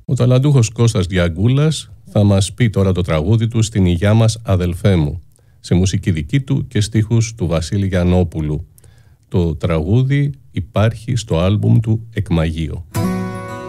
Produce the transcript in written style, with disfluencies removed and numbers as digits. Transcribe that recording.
Ο ταλαντούχος Κώστας Διαγκούλας θα μας πει τώρα το τραγούδι του «Στην υγειά μας αδελφέ μου», σε μουσική δική του και στίχους του Βασίλη Γιαννόπουλου. Το τραγούδι υπάρχει στο άλμπουμ του «Εκμαγείο».